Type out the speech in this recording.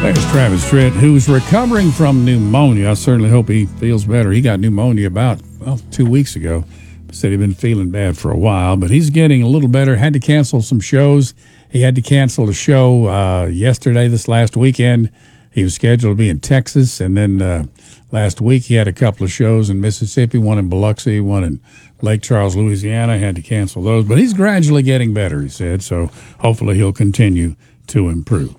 There's Travis Tritt, who's recovering from pneumonia. I certainly hope he feels better. He got pneumonia about 2 weeks ago. Said he'd been feeling bad for a while, but he's getting a little better. Had to cancel some shows. He had to cancel a show yesterday, this last weekend. He was scheduled to be in Texas, and then last week he had a couple of shows in Mississippi, one in Biloxi, one in Lake Charles, Louisiana. Had to cancel those, but he's gradually getting better, he said, so hopefully he'll continue to improve.